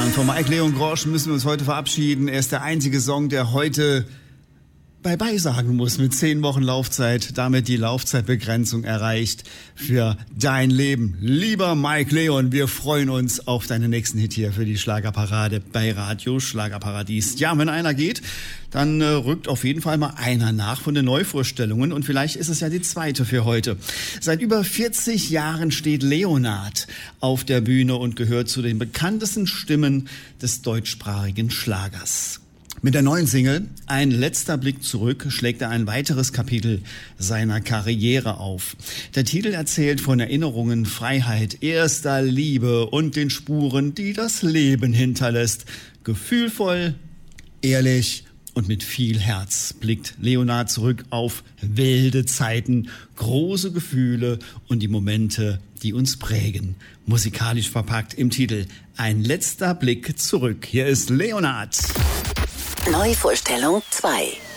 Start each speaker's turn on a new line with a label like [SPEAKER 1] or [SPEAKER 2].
[SPEAKER 1] Ja, und von Mike Leon Grosch müssen wir uns heute verabschieden. Er ist der einzige Song, der heute Bye-bye sagen muss mit 10 Wochen Laufzeit. Damit die Laufzeitbegrenzung erreicht für dein Leben. Lieber Mike Leon, wir freuen uns auf deinen nächsten Hit hier für die Schlagerparade bei Radio Schlagerparadies. Ja, wenn einer geht, dann rückt auf jeden Fall mal einer nach von den Neuvorstellungen und vielleicht ist es ja die zweite für heute. Seit über 40 Jahren steht Leonard auf der Bühne und gehört zu den bekanntesten Stimmen des deutschsprachigen Schlagers. Mit der neuen Single Ein letzter Blick zurück schlägt er ein weiteres Kapitel seiner Karriere auf. Der Titel erzählt von Erinnerungen, Freiheit, erster Liebe und den Spuren, die das Leben hinterlässt. Gefühlvoll, ehrlich und mit viel Herz blickt Leonard zurück auf wilde Zeiten, große Gefühle und die Momente, die uns prägen. Musikalisch verpackt im Titel Ein letzter Blick zurück. Hier ist Leonard.
[SPEAKER 2] Neuvorstellung 2.